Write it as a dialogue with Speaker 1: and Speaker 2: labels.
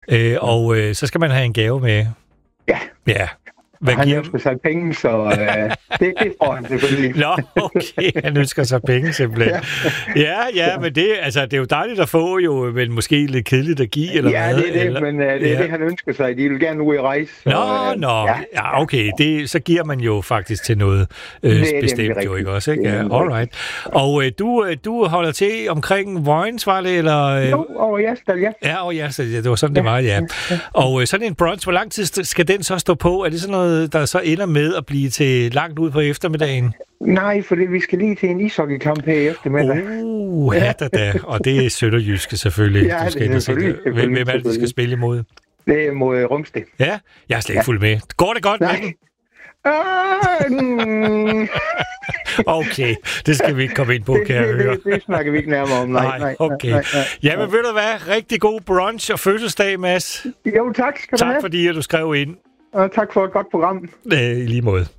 Speaker 1: Og så skal man have en gave med.
Speaker 2: Ja.
Speaker 1: Ja.
Speaker 2: Han ønsker sig penge, så det får han selvfølgelig.
Speaker 1: Nå, okay. Han ønsker sig penge, simpelthen. Ja, men det er jo dejligt at få, jo, men måske lidt kedeligt at give, eller hvad?
Speaker 2: Ja, det er det, eller? Men det er det, han ønsker sig. De vil gerne ud i rejse.
Speaker 1: Ja, okay. Så giver man jo faktisk til noget bestemt, jo, ikke også? Ikke? Ja, alright. Og du holder til omkring Vojens, var det, eller?
Speaker 2: Jo, over Jasdal, ja.
Speaker 1: Ja, over Jasdal, det var sådan, det var, ja. Og sådan en brunch, hvor lang tid skal den så stå på? Er det sådan noget, der så ender med at blive til langt ud på eftermiddagen?
Speaker 2: Nej, for vi skal lige til en ishockeykamp her i eftermiddag.
Speaker 1: Da. Og det er Sønderjyske selvfølgelig.
Speaker 2: Ja, det er selvfølgelig.
Speaker 1: Hvem er det, de skal spille imod?
Speaker 2: Det er mod Rungsted.
Speaker 1: Ja, jeg er slet ikke fuldt med. Går det godt med den? Okay, det skal vi ikke komme ind på, kan jeg høre.
Speaker 2: Det snakker vi ikke nærmere om. Nej.
Speaker 1: Okay. Jamen, ved du hvad? Rigtig god brunch og fødselsdag, Mads.
Speaker 2: Jo, tak skal du have.
Speaker 1: Tak fordi, at du skrev ind.
Speaker 2: Og tak for et godt program.
Speaker 1: I lige måde.